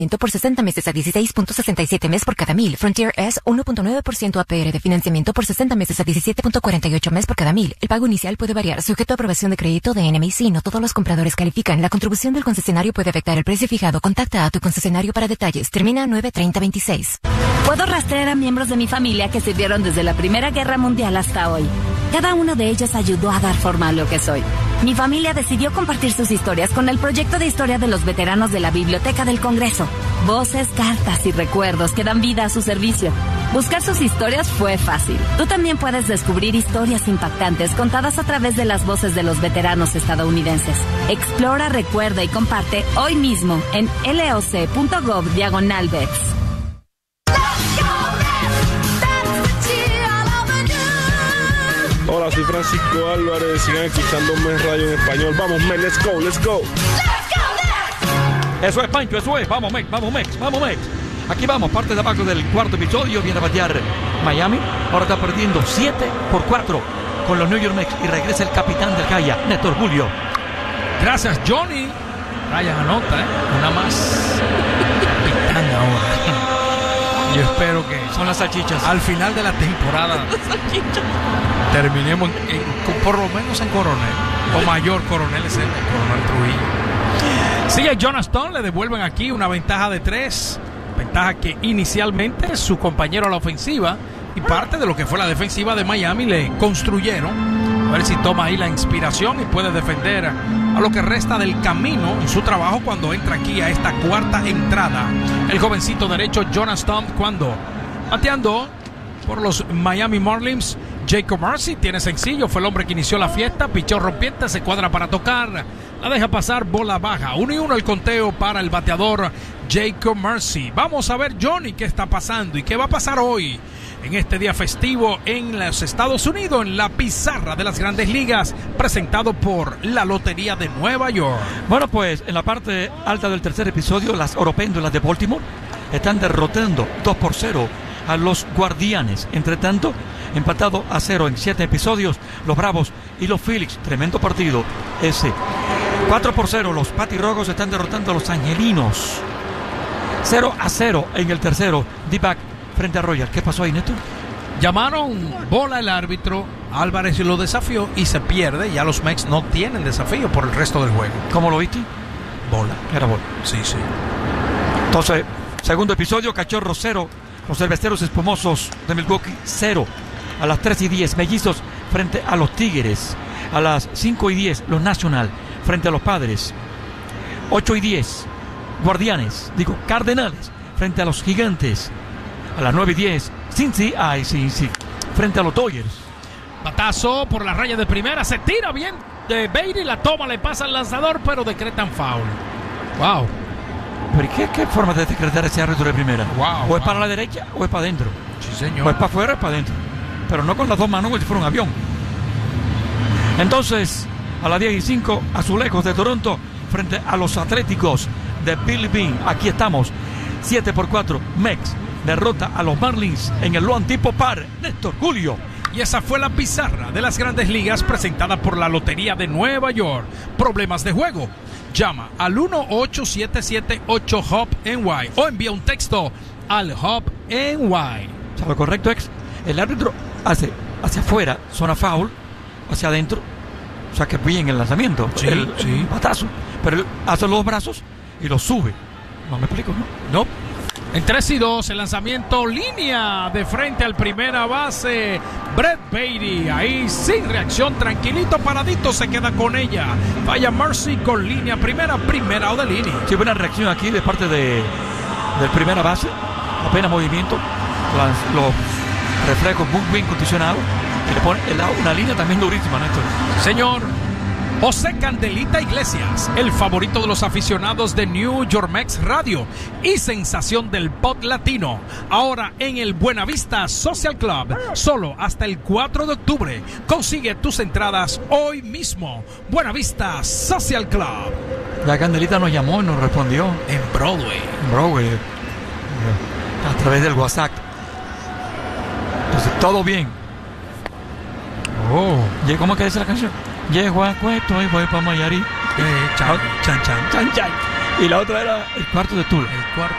por 60 meses a 16.67 mes por cada 1000. Frontier es 1.9% APR de financiamiento por 60 meses a 17.48 mes por cada 1000. El pago inicial puede variar, sujeto a aprobación de crédito de NMIC. No todos los compradores califican. La contribución del concesionario puede afectar el precio fijado. Contacta a tu concesionario para detalles. Termina 9/30/26. Puedo rastrear a miembros de mi familia que sirvieron desde la Primera Guerra Mundial hasta hoy. Cada uno de ellos ayudó a dar forma a lo que soy. Mi familia decidió compartir sus historias con el proyecto de historia de los veteranos de la Biblioteca del Congreso. Voces, cartas y recuerdos que dan vida a su servicio. Buscar sus historias fue fácil. Tú también puedes descubrir historias impactantes contadas a través de las voces de los veteranos estadounidenses. Explora, recuerda y comparte hoy mismo en loc.gov/vets. Hola, soy Francisco Álvarez. Sigan escuchando Mes Radio en español. Vamos, Mex, let's go, let's go. Eso es, Pancho, eso es. Vamos, Mex, vamos, Mex, vamos, Mex. Aquí vamos, parte de abajo del cuarto episodio. Viene a batear Miami. Ahora está perdiendo 7-4 con los New York Mets. Y regresa el capitán del Calla, Néstor Julio. Gracias, Johnny. Ryan anota, una más. Capitán ahora. Yo espero que son las salchichas. Al final de la temporada terminemos por lo menos en coronel. O mayor coronel es el coronel Trujillo. Sigue Jonas Stone, le devuelven aquí una ventaja de 3. Ventaja que inicialmente su compañero a la ofensiva y parte de lo que fue la defensiva de Miami le construyeron. A ver si toma ahí la inspiración y puede defender a lo que resta del camino en su trabajo cuando entra aquí a esta cuarta entrada. El jovencito derecho Jonas Stone cuando bateando por los Miami Marlins. Jacob Mercy tiene sencillo, fue el hombre que inició la fiesta, pichó rompiente, se cuadra para tocar, la deja pasar, bola baja, 1-1 el conteo para el bateador Jacob Mercy. Vamos a ver, Johnny, qué está pasando y qué va a pasar hoy en este día festivo en los Estados Unidos, en la pizarra de las Grandes Ligas, presentado por la Lotería de Nueva York. Bueno, pues en la parte alta del tercer episodio, las Oropéndulas de Baltimore están derrotando 2-0 a los Guardianes. Entre tanto, empatado a 0 en 7 episodios, los Bravos y los Phillies. Tremendo partido ese. 4-0, los Patirrojos están derrotando a los Angelinos. 0-0 en el tercero, D-Back frente a Royals. ¿Qué pasó ahí, Neto? Llamaron bola el árbitro, Álvarez lo desafió y se pierde. Ya los Mets no tienen desafío por el resto del juego. ¿Cómo lo viste? Bola. Era bola. Sí. Entonces, segundo episodio, Cachorro 0, los Cerveceros Espumosos de Milwaukee 0. A las 3:10, Mellizos frente a los Tigres. A las 5:10, los National frente a los Padres. 8:10, Cardenales frente a los Gigantes. A las 9:10, Cincy frente a los Dodgers. Batazo por la raya de primera, se tira bien de Beatty, la toma, le pasa al lanzador, pero decretan foul. Wow. ¿Pero qué forma de decretar ese árbitro de primera? Wow, o es para la derecha o es para adentro. Sí, señor. O es para afuera o es para adentro. Pero no con las dos manos como si fuera un avión. Entonces, a las 10:05, Azulejos de Toronto frente a los Atléticos de Billy Beane. Aquí estamos, 7-4, Mets derrota a los Marlins en el Loan Tipo Par. Néstor Julio. Y esa fue la pizarra de las Grandes Ligas presentada por la Lotería de Nueva York. Problemas de juego. Llama al 1-877-8-HOP-NY o envía un texto al HOP-NY. O sea, lo correcto es, el árbitro hace hacia afuera, zona foul, hacia adentro, o sea que bien el lanzamiento, el batazo, pero él hace los brazos y los sube. ¿No me explico? No. En 3-2, el lanzamiento, línea de frente al primera base, Brett Beatty, ahí sin reacción, tranquilito, paradito, se queda con ella. Falla Mercy con línea primera o de línea. Sí, buena reacción aquí de parte del primera base, apenas movimiento, los reflejos muy bien condicionados, y le pone una línea también durísima, Néstor. Señor José Candelita Iglesias, el favorito de los aficionados de New York Mets Radio y sensación del pop latino. Ahora en el Buenavista Social Club, solo hasta el 4 de octubre. Consigue tus entradas hoy mismo. Buenavista Social Club. Ya Candelita nos llamó y nos respondió. En Broadway. A través del WhatsApp. Entonces, todo bien. ¿Cómo es que dice la canción? Llego a Cueto y voy para Mayarí. Chan. Y la otra era el cuarto de Tula. El cuarto